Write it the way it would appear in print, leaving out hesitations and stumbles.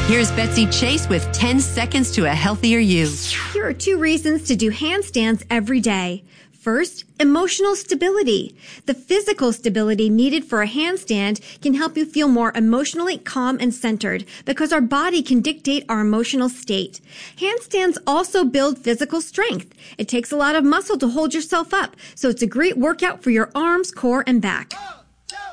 Here's Betsy Chase with 10 seconds to a healthier you. Here are 2 reasons to do handstands every day. First, emotional stability. The physical stability needed for a handstand can help you feel more emotionally calm and centered because our body can dictate our emotional state. Handstands also build physical strength. It takes a lot of muscle to hold yourself up, so it's a great workout for your arms, core, and back.